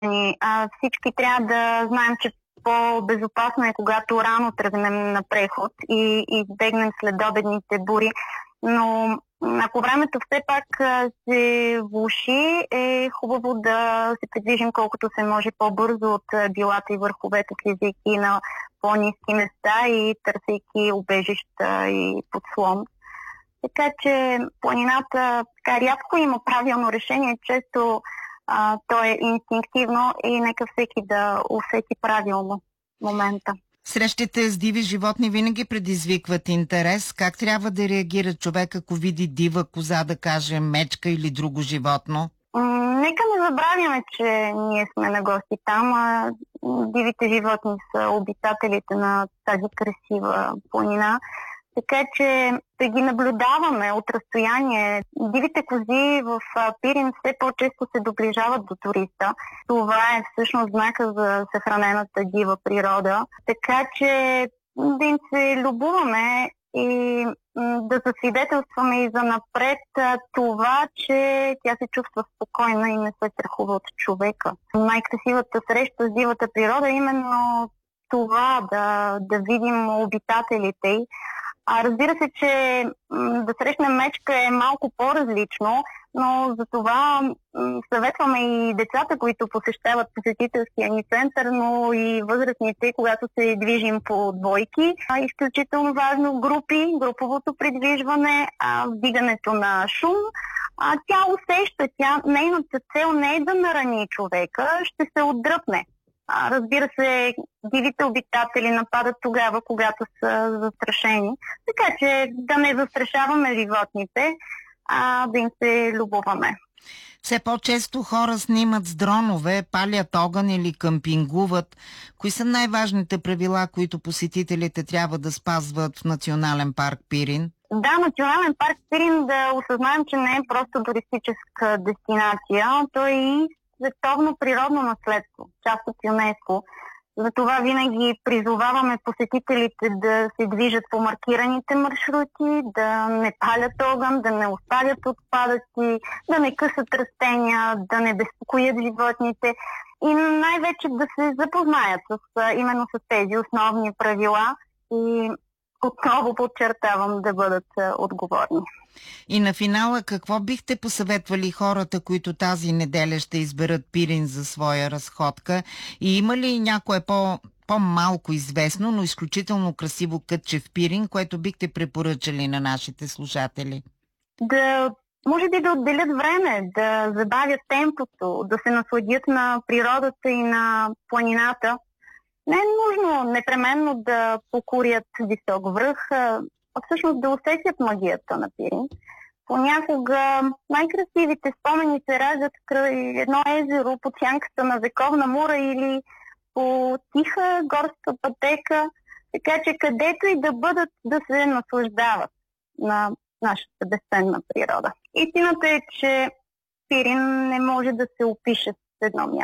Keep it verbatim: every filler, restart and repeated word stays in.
А, всички трябва да знаем, че по-безопасно е, когато рано тръгнем на преход и, и избегнем следобедните бури. Но ако времето все пак се влоши, е хубаво да се придвижим колкото се може по-бързо от билата и върховете, слизайки на по-ниски места и търсейки убежища и подслон. Така че планината така рядко има правилно решение, често а, то е инстинктивно и нека всеки да усети правилно момента. Срещите с диви животни винаги предизвикват интерес. Как трябва да реагира човек, ако види дива коза, да кажем, мечка или друго животно? М- нека не забравяме, че ние сме на гости там. А дивите животни са обитателите на тази красива планина. Така че да ги наблюдаваме от разстояние. Дивите кози в Пирин все по-често се доближават до туриста. Това е всъщност знака за съхранената дива природа. Така че да им се любуваме и да засвидетелстваме и за напред това, че тя се чувства спокойна и не се страхува от човека. Най-красивата среща с дивата природа е именно това, да, да видим обитателите й. А разбира се, че м, да срещнем мечка е малко по-различно, но за това м, съветваме и децата, които посещават посетителския ни център, но и възрастните, когато се движим по двойки. А, изключително важно групи, груповото придвижване, а, вдигането на шум. А, тя усеща, тя, нейната цел не е да нарани човека, ще се отдръпне. Разбира се, дивите обитатели нападат тогава, когато са застрашени. Така че да не застрашаваме животните, а да им се любоваме. Все по-често хора снимат с дронове, палят огън или къмпингуват. Кои са най-важните правила, които посетителите трябва да спазват в Национален парк Пирин? Да, Национален парк Пирин, да осъзнаем, че не е просто туристическа дестинация, то е и световно природно наследство, част от ЮНЕСКО. Затова винаги призоваваме посетителите да се движат по маркираните маршрути, да не палят огън, да не оставят отпадъци, да не късат растения, да не безпокоят животните и най-вече да се запознаят с, именно с тези основни правила и отново подчертавам да бъдат отговорни. И на финала, какво бихте посъветвали хората, които тази неделя ще изберат Пирин за своя разходка? И има ли някое по, по-малко известно, но изключително красиво кътче в Пирин, което бихте препоръчали на нашите слушатели? Да, може би да отделят време, да забавят темпото, да се насладят на природата и на планината. Не е нужно непременно да покорят висок връх, а всъщност да усетят магията на Пирин. Понякога най-красивите спомени се раждат край едно езеро под сянката на вековна мура или по тиха горска пътека, така че където и да бъдат, да се наслаждават на нашата безценна природа. Истината е, че Пирин не може да се опише с едно място.